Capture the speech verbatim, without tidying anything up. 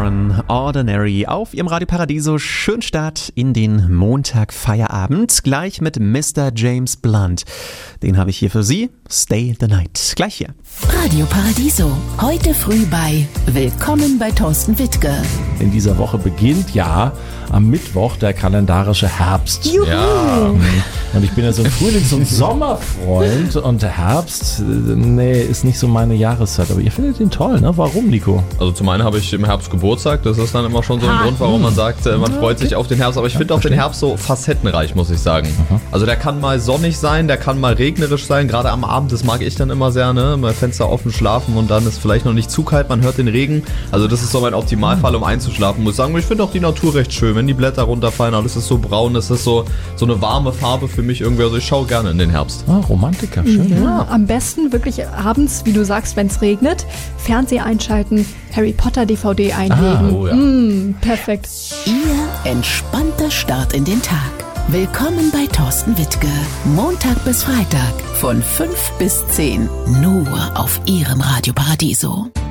Sheeran, Ordinary auf ihrem Radio Paradiso. Schönen Start in den Montag-Feierabend. Gleich mit Mister James Blunt. Den habe ich hier für Sie. Stay the Night. Gleich hier. Radio Paradiso. Heute früh bei Willkommen bei Thorsten Wittke. In dieser Woche beginnt ja am Mittwoch der kalendarische Herbst. Juhu. Ja. Und ich bin ja so ein Frühlings- und Sommerfreund und Herbst, nee, ist nicht so meine Jahreszeit. Aber ihr findet ihn toll, ne? Warum, Nico? Also zum einen habe ich im Herbst Geburtstag, das ist dann immer schon so ein ah, Grund, warum man sagt, man freut sich auf den Herbst. Aber ich finde auch den Herbst so facettenreich, muss ich sagen. Aha. Also der kann mal sonnig sein, der kann mal regnerisch sein, gerade am Abend, das mag ich dann immer sehr, ne? Mal Fenster offen schlafen und dann ist vielleicht noch nicht zu kalt, man hört den Regen. Also das ist so mein Optimalfall, um einzuschlafen, muss ich sagen. Ich finde auch die Natur recht schön, wenn die Blätter runterfallen, alles ist so braun, das ist so, so eine warme Farbe für mich irgendwie. Also ich schaue gerne in den Herbst. Ah, Romantiker, schön. Ja, ja, am besten wirklich abends, wie du sagst, wenn es regnet, Fernseher einschalten, Harry Potter D V D einlegen. Ah, oh ja. mm, perfekt. Ihr entspannter Start in den Tag. Willkommen bei Thorsten Wittke. Montag bis Freitag von fünf bis zehn. Nur auf Ihrem Radio Paradiso.